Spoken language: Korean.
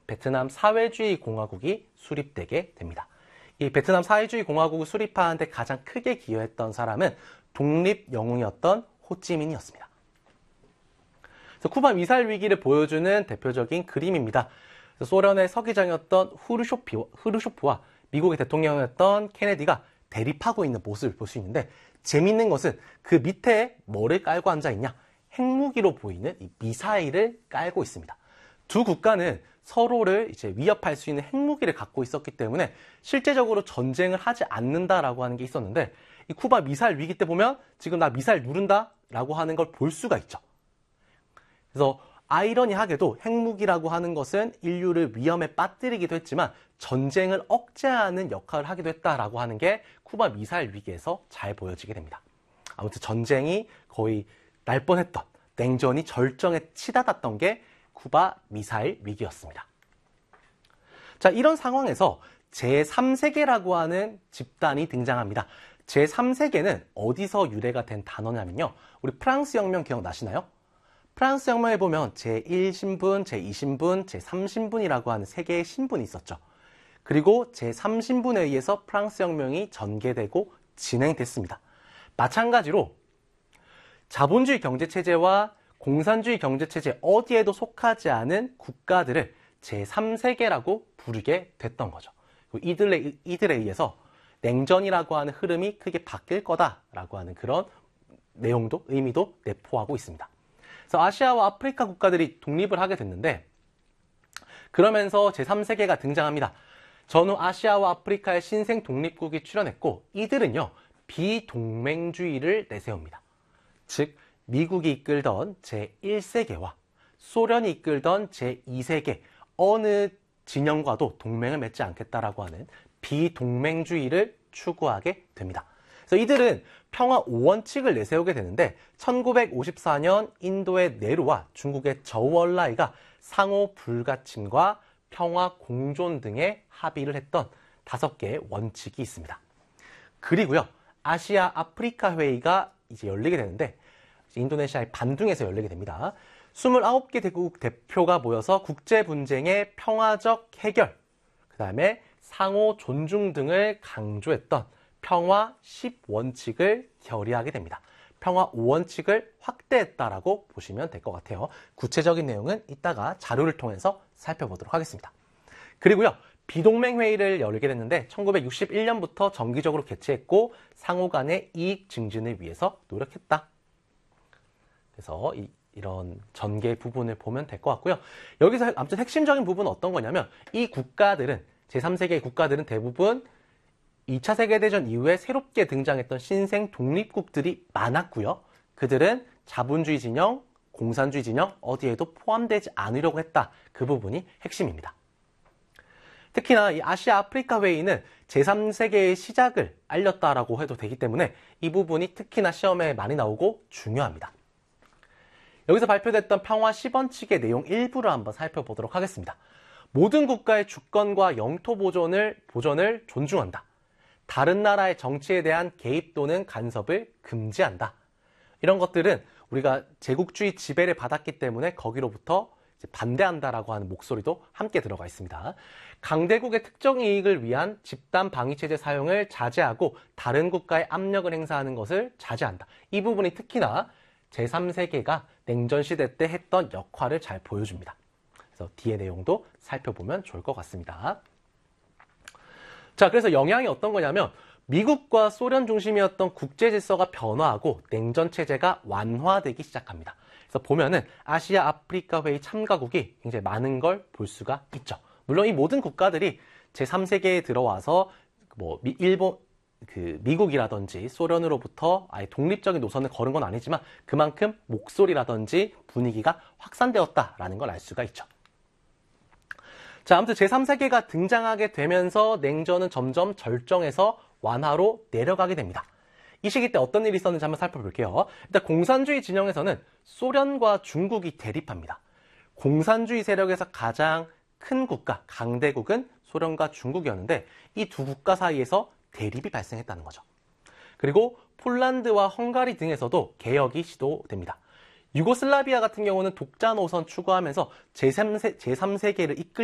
베트남 사회주의 공화국이 수립되게 됩니다. 이 베트남 사회주의 공화국을 수립하는 데 가장 크게 기여했던 사람은 독립 영웅이었던 호찌민이었습니다. 그래서 쿠바 미사일 위기를 보여주는 대표적인 그림입니다. 소련의 서기장이었던 후르쇼프와 미국의 대통령이었던 케네디가 대립하고 있는 모습을 볼 수 있는데, 재밌는 것은 그 밑에 뭐를 깔고 앉아 있냐? 핵무기로 보이는 이 미사일을 깔고 있습니다. 두 국가는 서로를 이제 위협할 수 있는 핵무기를 갖고 있었기 때문에 실제적으로 전쟁을 하지 않는다라고 하는 게 있었는데, 이 쿠바 미사일 위기 때 보면 지금 나 미사일 누른다라고 하는 걸 볼 수가 있죠. 그래서 아이러니하게도 핵무기라고 하는 것은 인류를 위험에 빠뜨리기도 했지만 전쟁을 억제하는 역할을 하기도 했다라고 하는 게 쿠바 미사일 위기에서 잘 보여지게 됩니다. 아무튼 전쟁이 거의 날 뻔했던, 냉전이 절정에 치닫았던 게 쿠바 미사일 위기였습니다. 자, 이런 상황에서 제3세계라고 하는 집단이 등장합니다. 제3세계는 어디서 유래가 된 단어냐면요, 우리 프랑스 혁명 기억나시나요? 프랑스 혁명에 보면 제1신분, 제2신분, 제3신분이라고 하는 세 개의 신분이 있었죠. 그리고 제3신분에 의해서 프랑스 혁명이 전개되고 진행됐습니다. 마찬가지로 자본주의 경제체제와 공산주의 경제체제 어디에도 속하지 않은 국가들을 제3세계라고 부르게 됐던 거죠. 이들에 의해서 냉전이라고 하는 흐름이 크게 바뀔 거다라고 하는 그런 내용도, 의미도 내포하고 있습니다. 그래서 아시아와 아프리카 국가들이 독립을 하게 됐는데, 그러면서 제3세계가 등장합니다. 전후 아시아와 아프리카의 신생 독립국이 출현했고, 이들은요, 비동맹주의를 내세웁니다. 즉, 미국이 이끌던 제1세계와 소련이 이끌던 제2세계 어느 진영과도 동맹을 맺지 않겠다라고 하는 비동맹주의를 추구하게 됩니다. 그래서 이들은 평화 5원칙을 내세우게 되는데, 1954년 인도의 네루와 중국의 저우얼라이가 상호 불가침과 평화 공존 등의 합의를 했던 5개의 원칙이 있습니다. 그리고요, 아시아 아프리카 회의가 이제 열리게 되는데, 인도네시아의 반둥에서 열리게 됩니다. 29개 대국 대표가 모여서 국제 분쟁의 평화적 해결, 그 다음에 상호 존중 등을 강조했던 평화 10원칙을 결의하게 됩니다. 평화 5원칙을 확대했다라고 보시면 될 것 같아요. 구체적인 내용은 이따가 자료를 통해서 살펴보도록 하겠습니다. 그리고요, 비동맹회의를 열게 됐는데 1961년부터 정기적으로 개최했고 상호 간의 이익 증진을 위해서 노력했다. 그래서 이런 전개 부분을 보면 될 것 같고요. 여기서 아무튼 핵심적인 부분은 어떤 거냐면, 이 국가들은, 제3세계의 국가들은 대부분 2차 세계대전 이후에 새롭게 등장했던 신생 독립국들이 많았고요. 그들은 자본주의 진영, 공산주의 진영 어디에도 포함되지 않으려고 했다. 그 부분이 핵심입니다. 특히나 이 아시아 아프리카 회의는 제3세계의 시작을 알렸다라고 해도 되기 때문에 이 부분이 특히나 시험에 많이 나오고 중요합니다. 여기서 발표됐던 평화 10원칙의 내용 일부를 한번 살펴보도록 하겠습니다. 모든 국가의 주권과 영토 보존을 존중한다. 다른 나라의 정치에 대한 개입 또는 간섭을 금지한다. 이런 것들은 우리가 제국주의 지배를 받았기 때문에 거기로부터 반대한다라고 하는 목소리도 함께 들어가 있습니다. 강대국의 특정 이익을 위한 집단 방위체제 사용을 자제하고 다른 국가에 압력을 행사하는 것을 자제한다. 이 부분이 특히나 제3세계가 냉전시대 때 했던 역할을 잘 보여줍니다. 그래서 뒤의 내용도 살펴보면 좋을 것 같습니다. 자, 그래서 영향이 어떤 거냐면, 미국과 소련 중심이었던 국제 질서가 변화하고 냉전 체제가 완화되기 시작합니다. 그래서 보면은 아시아 아프리카 회의 참가국이 굉장히 많은 걸 볼 수가 있죠. 물론 이 모든 국가들이 제3세계에 들어와서 미국이라든지 소련으로부터 아예 독립적인 노선을 걸은 건 아니지만 그만큼 목소리라든지 분위기가 확산되었다라는 걸 알 수가 있죠. 자, 아무튼 제3세계가 등장하게 되면서 냉전은 점점 절정에서 완화로 내려가게 됩니다. 이 시기 때 어떤 일이 있었는지 한번 살펴볼게요. 일단 공산주의 진영에서는 소련과 중국이 대립합니다. 공산주의 세력에서 가장 큰 국가, 강대국은 소련과 중국이었는데 이 두 국가 사이에서 대립이 발생했다는 거죠. 그리고 폴란드와 헝가리 등에서도 개혁이 시도됩니다. 유고슬라비아 같은 경우는 독자 노선 추구하면서 제3세계를 이끌